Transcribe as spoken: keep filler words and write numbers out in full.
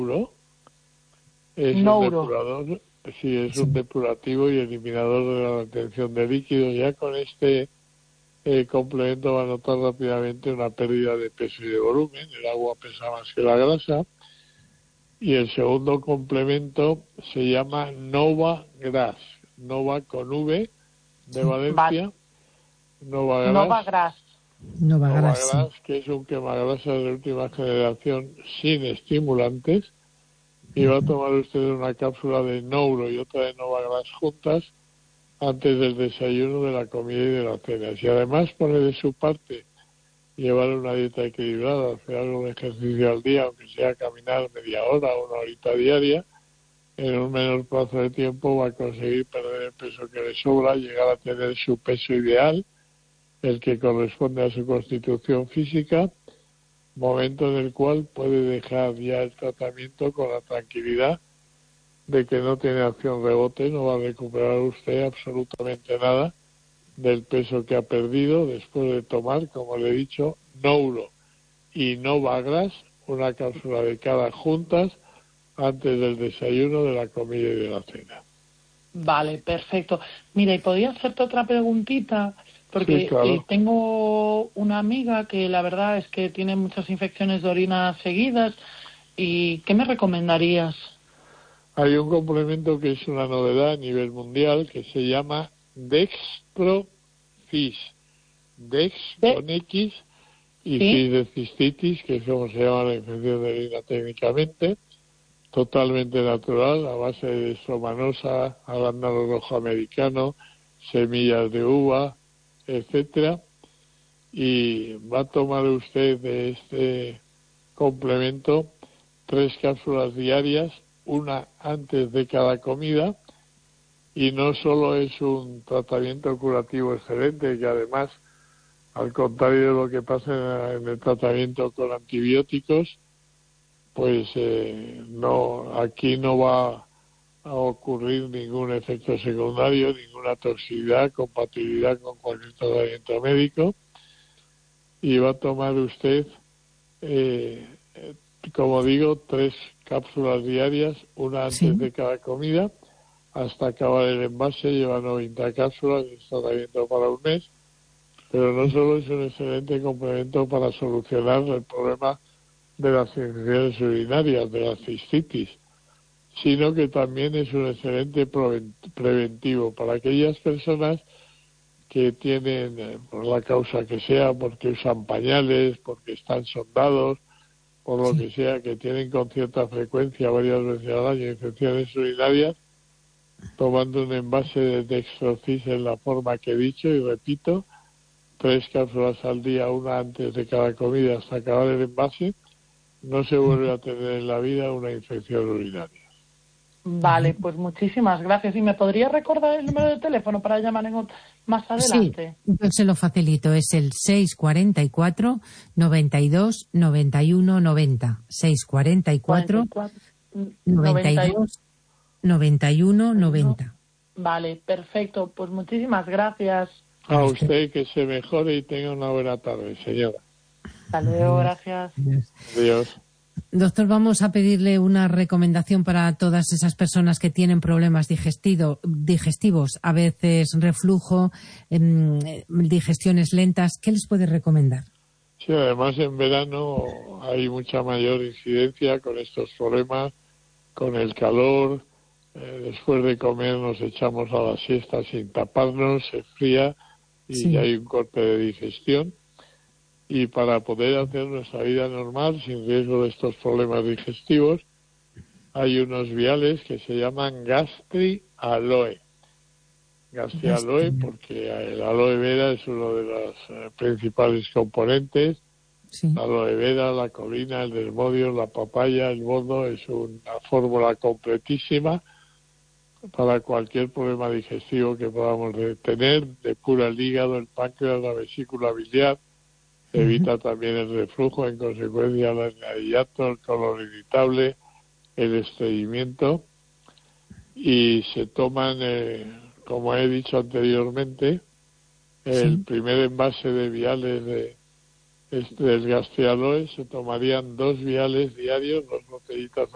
es Nouro. un depurador, sí, es un depurativo y eliminador de la retención de líquidos. Ya con este eh, complemento va a notar rápidamente una pérdida de peso y de volumen. El agua pesa más que la grasa. Y el segundo complemento se llama Nova Gras, Nova con V de Valencia, Vale. Nova Gras, Nova Gras. Nova Nova Gras, sí. Gras, que es un quemagrasas de última generación sin estimulantes, y va a tomar usted una cápsula de Nouro y otra de Nova Gras juntas antes del desayuno, de la comida y de la cena. Si además pone de su parte llevar una dieta equilibrada, hacer algo de ejercicio al día, aunque sea caminar media hora o una horita diaria, en un menor plazo de tiempo va a conseguir perder el peso que le sobra, llegar a tener su peso ideal, el que corresponde a su constitución física, momento en el cual puede dejar ya el tratamiento con la tranquilidad de que no tiene acción rebote, no va a recuperar usted absolutamente nada del peso que ha perdido después de tomar, como le he dicho, Nouro y Nova Gras, una cápsula de cada juntas antes del desayuno, de la comida y de la cena. Vale, perfecto. Mira, y podría hacerte otra preguntita, porque Sí, claro. eh, tengo una amiga que la verdad es que tiene muchas infecciones de orina seguidas. ¿Y qué me recomendarías? Hay un complemento que es una novedad a nivel mundial que se llama Dextrofis. Dex ¿De? con X y ¿Sí? Fis de cistitis, que es como se llama la infección de orina técnicamente, totalmente natural, a base de estromanosa, arándano rojo americano, semillas de uva, etcétera, y va a tomar usted de este complemento tres cápsulas diarias, una antes de cada comida, y no solo es un tratamiento curativo excelente, que además, al contrario de lo que pasa en el tratamiento con antibióticos, pues eh, no, aquí no va a ocurrir ningún efecto secundario, ninguna toxicidad, compatibilidad con cualquier tratamiento médico, y va a tomar usted, eh, como digo, tres cápsulas diarias, una antes Sí. de cada comida, hasta acabar el envase. Lleva noventa cápsulas, es tratamiento para un mes, pero no solo es un excelente complemento para solucionar el problema de las infecciones urinarias, de la cistitis, sino que también es un excelente preventivo para aquellas personas que tienen, eh, por la causa que sea, porque usan pañales, porque están sondados, por lo Sí. que sea, que tienen con cierta frecuencia, varias veces al año, infecciones urinarias, tomando un envase de Dextrofis en la forma que he dicho, y repito, tres cápsulas al día, una antes de cada comida hasta acabar el envase, no se vuelve a tener en la vida una infección urinaria. Vale, pues muchísimas gracias. ¿Y me podría recordar el número de teléfono para llamar en ot- más adelante? Sí, yo se lo facilito. Es el seis cuatro cuatro, noventa y dos, noventa y uno, noventa. seis cuatro cuatro, noventa y dos, noventa y uno, noventa. Vale, perfecto. Pues muchísimas gracias. A usted, que se mejore y tenga una buena tarde, señora. Hasta luego, gracias. Adiós. Doctor, vamos a pedirle una recomendación para todas esas personas que tienen problemas digestivo, digestivos, a veces reflujo, eh, digestiones lentas. ¿Qué les puede recomendar? Sí, además en verano hay mucha mayor incidencia con estos problemas, con el calor. Eh, después de comer nos echamos a la siesta sin taparnos, se fría y Sí. hay un corte de digestión. Y para poder hacer nuestra vida normal, sin riesgo de estos problemas digestivos, hay unos viales que se llaman Gastri Aloe. Gastri Aloe porque el aloe vera es uno de los eh, principales componentes. Sí. La aloe vera, la colina, el desmodio, la papaya, el bono, es una fórmula completísima para cualquier problema digestivo que podamos de tener. Depura el hígado, el páncreas, la vesícula biliar. Evita también el reflujo, en consecuencia el hiato, el colon irritable, el estreñimiento, y se toman, eh, como he dicho anteriormente, el Sí. primer envase de viales de, este, del Gastri Aloe, se tomarían dos viales diarios, dos botellitas